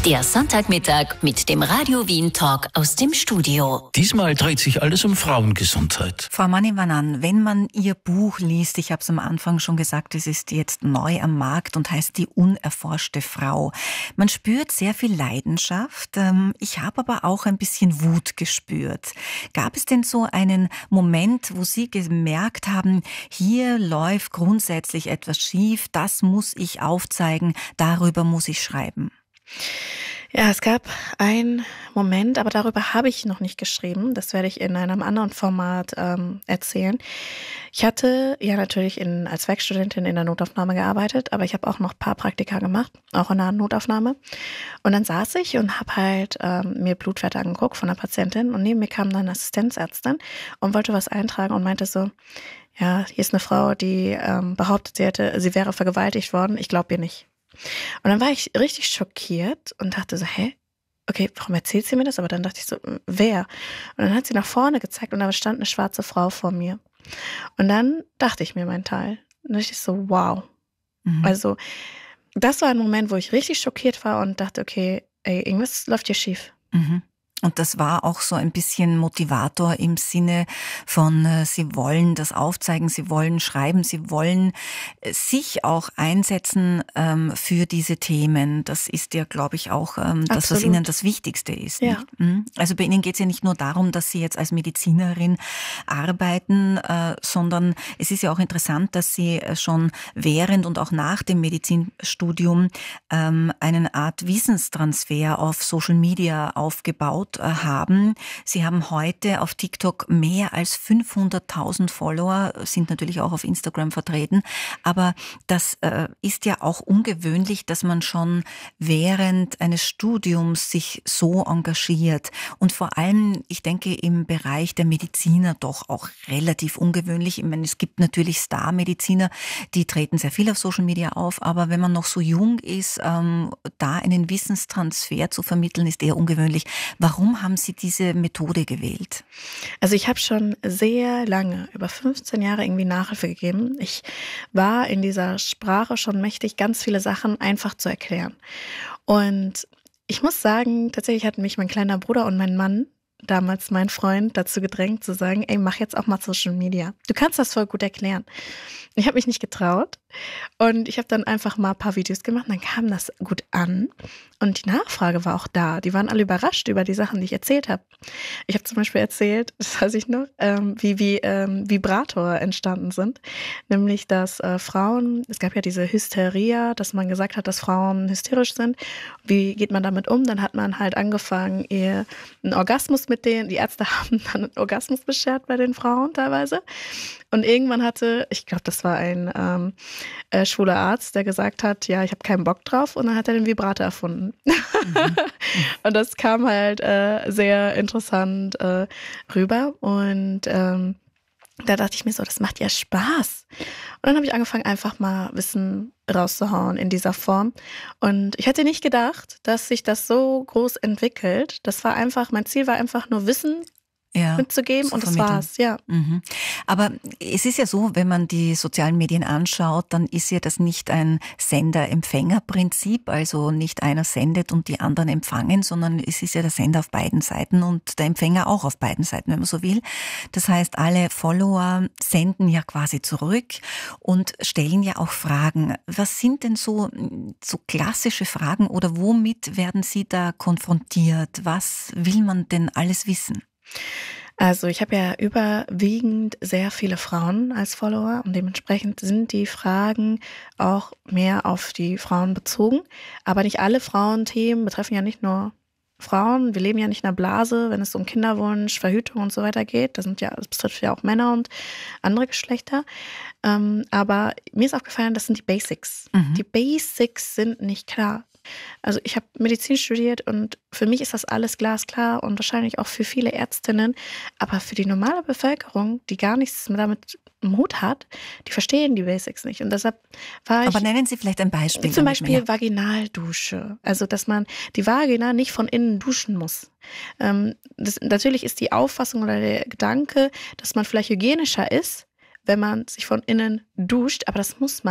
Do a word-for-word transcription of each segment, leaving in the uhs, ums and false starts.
Der Sonntagmittag mit dem Radio Wien Talk aus dem Studio. Diesmal dreht sich alles um Frauengesundheit. Frau Manivanan, wenn man Ihr Buch liest, ich habe es am Anfang schon gesagt, es ist jetzt neu am Markt und heißt Die unerforschte Frau. Man spürt sehr viel Leidenschaft. Ich habe aber auch ein bisschen Wut gespürt. Gab es denn so einen Moment, wo Sie gemerkt haben, hier läuft grundsätzlich etwas schief, das muss ich aufzeigen, darüber muss ich schreiben? Ja, es gab einen Moment, aber darüber habe ich noch nicht geschrieben. Das werde ich in einem anderen Format ähm, erzählen. Ich hatte ja natürlich in, als Werkstudentin in der Notaufnahme gearbeitet, aber ich habe auch noch ein paar Praktika gemacht, auch in der Notaufnahme. Und dann saß ich und habe halt ähm, mir Blutwerte angeguckt von einer Patientin und neben mir kam dann eine Assistenzärztin und wollte was eintragen und meinte so, ja, hier ist eine Frau, die ähm, behauptet, sie hätte, sie wäre vergewaltigt worden. Ich glaube ihr nicht. Und dann war ich richtig schockiert und dachte so, hä? Okay, warum erzählt sie mir das? Aber dann dachte ich so, wer? Und dann hat sie nach vorne gezeigt und da stand eine schwarze Frau vor mir. Und dann dachte ich mir meinen Teil. Und dann dachte ich so, wow. Mhm. Also das war ein Moment, wo ich richtig schockiert war und dachte, okay, ey, irgendwas läuft hier schief. Mhm. Und das war auch so ein bisschen Motivator im Sinne von, äh, Sie wollen das aufzeigen, Sie wollen schreiben, Sie wollen sich auch einsetzen ähm, für diese Themen. Das ist ja, glaube ich, auch ähm, das, was Ihnen das Wichtigste ist. Ja. Nicht? Also bei Ihnen geht es ja nicht nur darum, dass Sie jetzt als Medizinerin arbeiten, äh, sondern es ist ja auch interessant, dass Sie schon während und auch nach dem Medizinstudium ähm, eine Art Wissenstransfer auf Social Media aufgebaut haben. Sie haben heute auf TikTok mehr als fünfhunderttausend Follower, sind natürlich auch auf Instagram vertreten, aber das äh, ist ja auch ungewöhnlich, dass man schon während eines Studiums sich so engagiert und vor allem, ich denke, im Bereich der Mediziner doch auch relativ ungewöhnlich. Ich meine, es gibt natürlich Star-Mediziner, die treten sehr viel auf Social Media auf, aber wenn man noch so jung ist, ähm, da einen Wissenstransfer zu vermitteln, ist eher ungewöhnlich. Warum Warum haben Sie diese Methode gewählt? Also ich habe schon sehr lange, über fünfzehn Jahre irgendwie Nachhilfe gegeben. Ich war in dieser Sprache schon mächtig, ganz viele Sachen einfach zu erklären. Und ich muss sagen, tatsächlich hatten mich mein kleiner Bruder und mein Mann, damals mein Freund, dazu gedrängt zu sagen, ey, mach jetzt auch mal Social Media. Du kannst das voll gut erklären. Ich habe mich nicht getraut und ich habe dann einfach mal ein paar Videos gemacht und dann kam das gut an und die Nachfrage war auch da. Die waren alle überrascht über die Sachen, die ich erzählt habe. Ich habe zum Beispiel erzählt, das weiß ich noch, ähm, wie, wie ähm, Vibrator entstanden sind. Nämlich, dass äh, Frauen, es gab ja diese Hysteria, dass man gesagt hat, dass Frauen hysterisch sind. Wie geht man damit um? Dann hat man halt angefangen, ihr einen Orgasmus mit denen, die Ärzte haben dann einen Orgasmus beschert bei den Frauen teilweise. Und irgendwann hatte, ich glaube, das war ein ähm, äh, schwuler Arzt, der gesagt hat, ja, ich habe keinen Bock drauf. Und dann hat er den Vibrator erfunden. Mhm. Und das kam halt äh, sehr interessant äh, rüber. Und ähm, da dachte ich mir so, das macht ja Spaß. Und dann habe ich angefangen, einfach mal Wissen rauszuhauen in dieser Form. Und ich hätte nicht gedacht, dass sich das so groß entwickelt. Das war einfach, mein Ziel war einfach nur Wissen ja, mitzugeben und das war's, ja. Mhm. Aber es ist ja so, wenn man die sozialen Medien anschaut, dann ist ja das nicht ein Sender-Empfänger-Prinzip, also nicht einer sendet und die anderen empfangen, sondern es ist ja der Sender auf beiden Seiten und der Empfänger auch auf beiden Seiten, wenn man so will. Das heißt, alle Follower senden ja quasi zurück und stellen ja auch Fragen. Was sind denn so, so klassische Fragen oder womit werden Sie da konfrontiert? Was will man denn alles wissen? Also ich habe ja überwiegend sehr viele Frauen als Follower und dementsprechend sind die Fragen auch mehr auf die Frauen bezogen. Aber nicht alle Frauenthemen betreffen ja nicht nur Frauen. Wir leben ja nicht in einer Blase, wenn es um Kinderwunsch, Verhütung und so weiter geht. Das sind ja, das betrifft ja auch Männer und andere Geschlechter. Ähm, aber mir ist aufgefallen, das sind die Basics. Mhm. Die Basics sind nicht klar. Also ich habe Medizin studiert und für mich ist das alles glasklar und wahrscheinlich auch für viele Ärztinnen, aber für die normale Bevölkerung, die gar nichts damit im Hut hat, die verstehen die Basics nicht. Und deshalb war ich... Aber nennen Sie vielleicht ein Beispiel. Zum Beispiel Vaginaldusche. Also dass man die Vagina nicht von innen duschen muss. Ähm, das, natürlich ist die Auffassung oder der Gedanke, dass man vielleicht hygienischer ist, wenn man sich von innen duscht, aber das muss man nicht.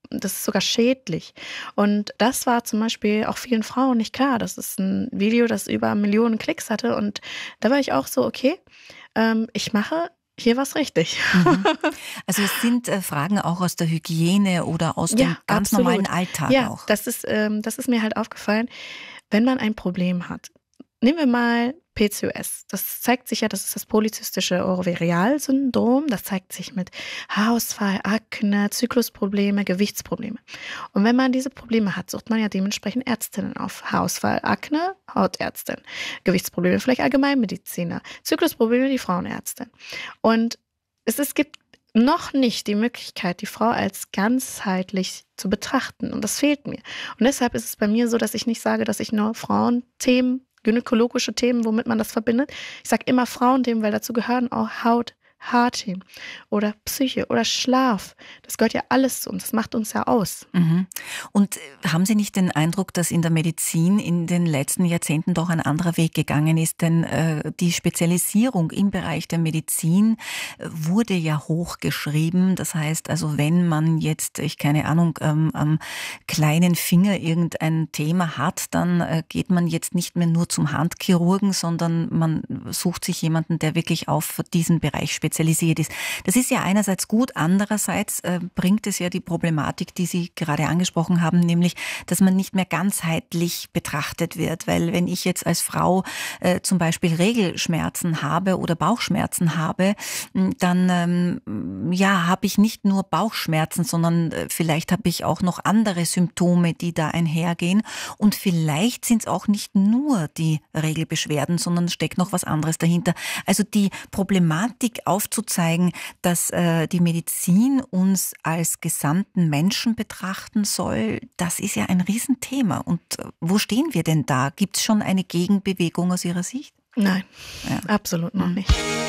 das ist sogar schädlich. Und das war zum Beispiel auch vielen Frauen nicht klar. Das ist ein Video, das über Millionen Klicks hatte. Und da war ich auch so, okay, ähm, ich mache hier was richtig. Mhm. Also es sind äh, Fragen auch aus der Hygiene oder aus Ja, dem ganz absolut. normalen Alltag Ja, auch. das ist, ähm, das ist mir halt aufgefallen, wenn man ein Problem hat. Nehmen wir mal P C O S. Das zeigt sich ja, das ist das polyzystische Ovarialsyndrom. Das zeigt sich mit Haarausfall, Akne, Zyklusprobleme, Gewichtsprobleme. Und wenn man diese Probleme hat, sucht man ja dementsprechend Ärztinnen auf. Haarausfall, Akne, Hautärztin. Gewichtsprobleme, vielleicht Allgemeinmediziner. Zyklusprobleme, die Frauenärztin. Und es, es gibt noch nicht die Möglichkeit, die Frau als ganzheitlich zu betrachten. Und das fehlt mir. Und deshalb ist es bei mir so, dass ich nicht sage, dass ich nur Frauenthemen, gynäkologische Themen, womit man das verbindet. Ich sage immer Frauenthemen, weil dazu gehören auch Haut, Haarthemen oder Psyche oder Schlaf. Das gehört ja alles zu uns. Das macht uns ja aus. Mhm. Und haben Sie nicht den Eindruck, dass in der Medizin in den letzten Jahrzehnten doch ein anderer Weg gegangen ist? Denn äh, die Spezialisierung im Bereich der Medizin wurde ja hochgeschrieben. Das heißt also, wenn man jetzt, ich keine Ahnung, ähm, am kleinen Finger irgendein Thema hat, dann äh, geht man jetzt nicht mehr nur zum Handchirurgen, sondern man sucht sich jemanden, der wirklich auf diesen Bereich spezialisiert ist. Das ist ja einerseits gut, andererseits äh, bringt es ja die Problematik, die Sie gerade angesprochen haben, nämlich, dass man nicht mehr ganzheitlich betrachtet wird, weil wenn ich jetzt als Frau äh, zum Beispiel Regelschmerzen habe oder Bauchschmerzen habe, dann ähm, ja, habe ich nicht nur Bauchschmerzen, sondern äh, vielleicht habe ich auch noch andere Symptome, die da einhergehen und vielleicht sind es auch nicht nur die Regelbeschwerden, sondern steckt noch was anderes dahinter. Also die Problematik aufzuzeigen, dass äh, die Medizin uns als gesamten Menschen betrachten soll, das ist ja ein Riesenthema. Und äh, wo stehen wir denn da? Gibt es schon eine Gegenbewegung aus Ihrer Sicht? Nein, Ja. absolut noch nicht.